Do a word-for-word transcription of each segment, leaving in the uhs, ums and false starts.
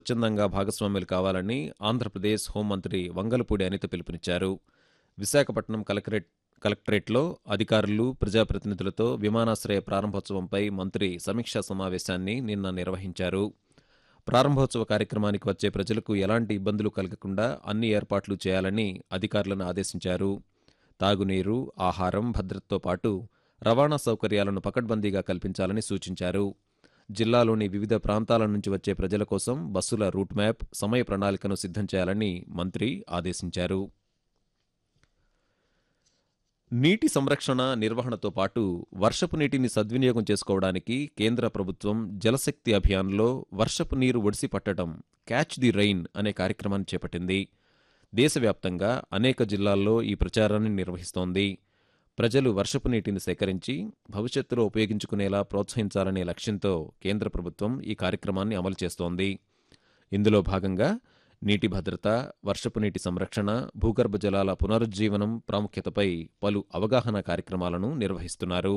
స్వచ్ఛందంగా భాగస్వాములు కావాలని ఆంధ్రప్రదేశ్ హోంమంత్రి వంగలపూడి అనిత పిలుపునిచ్చారు. విశాఖపట్నం కలెక్టరేట్ కలెక్టరేట్లో అధికారులు, ప్రజాప్రతినిధులతో విమానాశ్రయ ప్రారంభోత్సవంపై మంత్రి సమీక్షా సమావేశాన్ని నిన్న నిర్వహించారు. ప్రారంభోత్సవ కార్యక్రమానికి వచ్చే ప్రజలకు ఎలాంటి ఇబ్బందులు కలగకుండా అన్ని ఏర్పాట్లు చేయాలని అధికారులను ఆదేశించారు. తాగునీరు, ఆహారం, భద్రతతో పాటు రవాణా సౌకర్యాలను పకడ్బందీగా కల్పించాలని సూచించారు. జిల్లాలోని వివిధ ప్రాంతాల నుంచి వచ్చే ప్రజల కోసం బస్సుల రూట్ మ్యాప్, సమయ ప్రణాళికను సిద్ధం చేయాలని మంత్రి ఆదేశించారు. నీటి సంరక్షణ, నిర్వహణతో పాటు వర్షపు నీటిని సద్వినియోగం చేసుకోవడానికి కేంద్ర ప్రభుత్వం జలశక్తి అభియాన్లో వర్షపు నీరు ఒడిసి పట్టడం క్యాచ్ ది రెయిన్ అనే కార్యక్రమాన్ని చేపట్టింది. దేశవ్యాప్తంగా అనేక జిల్లాల్లో ఈ ప్రచారాన్ని నిర్వహిస్తోంది. ప్రజలు వర్షపు నీటిని సేకరించి భవిష్యత్తులో ఉపయోగించుకునేలా ప్రోత్సహించాలనే లక్ష్యంతో కేంద్ర ప్రభుత్వం ఈ కార్యక్రమాన్ని అమలు చేస్తోంది. ఇందులో భాగంగా నీటి భద్రత, వర్షపు నీటి సంరక్షణ, భూగర్భ జలాల పునరుజ్జీవనం ప్రాముఖ్యతపై పలు అవగాహన కార్యక్రమాలను నిర్వహిస్తున్నారు.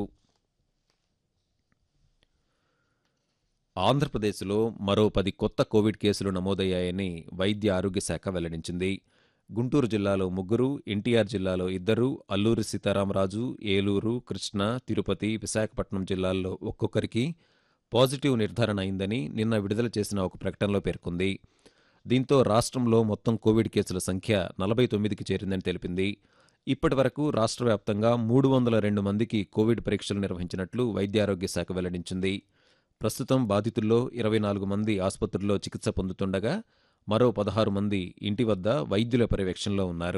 ఆంధ్రప్రదేశ్లో మరో పది కొత్త కోవిడ్ కేసులు నమోదయ్యాయని వైద్య ఆరోగ్య శాఖ వెల్లడించింది. గుంటూరు జిల్లాలో ముగ్గురు, ఎన్టీఆర్ జిల్లాలో ఇద్దరు, అల్లూరి సీతారామరాజు, ఏలూరు, కృష్ణా, తిరుపతి, విశాఖపట్నం జిల్లాల్లో ఒక్కొక్కరికి పాజిటివ్ నిర్ధారణ అయిందని నిన్న విడుదల చేసిన ఒక ప్రకటనలో పేర్కొంది. దీంతో రాష్ట్రంలో మొత్తం కోవిడ్ కేసుల సంఖ్య నలభై తొమ్మిదికి చేరిందని తెలిపింది. ఇప్పటి వరకు రాష్ట్ర వ్యాప్తంగా మూడు వందల రెండు మందికి కోవిడ్ పరీక్షలు నిర్వహించినట్లు వైద్యారోగ్య శాఖ వెల్లడించింది. ప్రస్తుతం బాధితుల్లో ఇరవై నాలుగు మంది ఆసుపత్రుల్లో చికిత్స పొందుతుండగా మరో పదహారు మంది ఇంటి వద్ద వైద్యుల పర్యవేక్షణలో ఉన్నారు.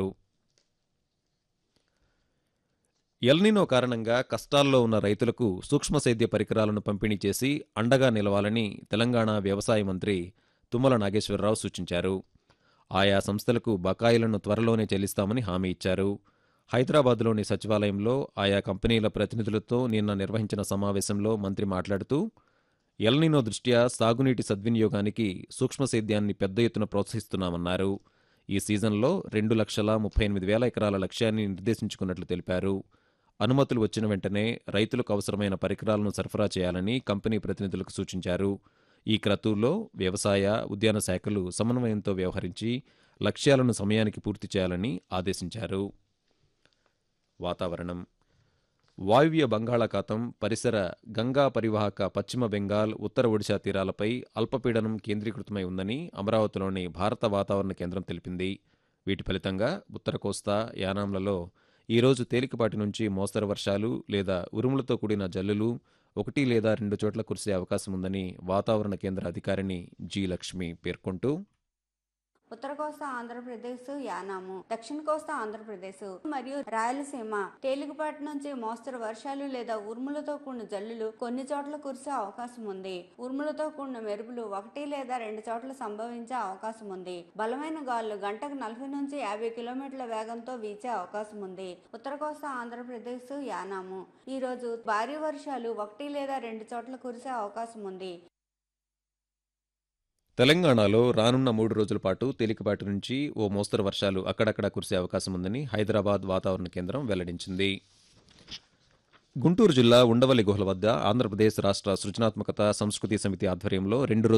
ఎల్నినో కారణంగా కష్టాల్లో ఉన్న రైతులకు సూక్ష్మ సేద్య పరికరాలను పంపిణీ చేసి అండగా నిలవాలని తెలంగాణ వ్యవసాయ మంత్రి తుమ్మల నాగేశ్వరరావు సూచించారు. ఆయా సంస్థలకు బకాయిలను త్వరలోనే చెల్లిస్తామని హామీ ఇచ్చారు. హైదరాబాద్లోని సచివాలయంలో ఆయా కంపెనీల ప్రతినిధులతో నిన్న నిర్వహించిన సమావేశంలో మంత్రి మాట్లాడుతూ ఎల్నినో దృష్ట్యా సాగునీటి సద్వినియోగానికి సూక్ష్మ సేద్యాన్ని పెద్ద ఎత్తున ప్రోత్సహిస్తున్నామన్నారు. ఈ సీజన్లో రెండు లక్షల ముప్పై ఎనిమిది వేల ఎకరాల లక్ష్యాన్ని నిర్దేశించుకున్నట్లు తెలిపారు. అనుమతులు వచ్చిన వెంటనే రైతులకు అవసరమైన పరికరాలను సరఫరా చేయాలని కంపెనీ ప్రతినిధులకు సూచించారు. ఈ క్రతువులో వ్యవసాయ, ఉద్యాన శాఖలు సమన్వయంతో వ్యవహరించి లక్ష్యాలను సమయానికి పూర్తి చేయాలని ఆదేశించారు. వాతావరణం. వాయువ్య బంగాళాఖాతం, పరిసర గంగా పరివాహక పశ్చిమ బెంగాల్, ఉత్తర ఒడిశా తీరాలపై అల్పపీడనం కేంద్రీకృతమై ఉందని అమరావతిలోని భారత వాతావరణ కేంద్రం తెలిపింది. వీటి ఫలితంగా ఉత్తర కోస్తా, యానాంలలో ఈరోజు తేలికపాటి నుంచి మోస్తరు వర్షాలు లేదా ఉరుములతో కూడిన జల్లులు ఒకటి లేదా రెండు చోట్ల కురిసే అవకాశం ఉందని వాతావరణ కేంద్ర అధికారిని జి లక్ష్మి పేర్కొంటూ, ఉత్తర కోస్తా ఆంధ్రప్రదేశ్, యానాము, దక్షిణ కోస్తా ఆంధ్రప్రదేశ్ మరియు రాయలసీమ తేలికపాటి నుంచి మోస్తరు వర్షాలు లేదా ఉరుములతో కూడిన జల్లులు కొన్ని చోట్ల కురిసే అవకాశం ఉంది. ఉరుములతో కూడిన మెరుపులు ఒకటి లేదా రెండు చోట్ల సంభవించే అవకాశం ఉంది. బలమైన గాలులు గంటకు నలభై నుంచి యాభై కిలోమీటర్ల వేగంతో వీచే అవకాశం ఉంది. ఉత్తర కోస్తా ఆంధ్రప్రదేశ్, యానాము ఈ రోజు భారీ వర్షాలు ఒకటి లేదా రెండు చోట్ల కురిసే అవకాశం ఉంది. తెలంగాణలో రానున్న మూడు రోజుల పాటు తేలికపాటి నుంచి ఓ మోస్తరు వర్షాలు అక్కడక్కడా కురిసే అవకాశం ఉందని హైదరాబాద్ వాతావరణ కేంద్రం వెల్లడించింది. గుంటూరు జిల్లా ఉండవల్లి గుహల వద్ద ఆంధ్రప్రదేశ్ రాష్ట్ర సృజనాత్మకత సంస్కృతి సమితి ఆధ్వర్యంలో రెండు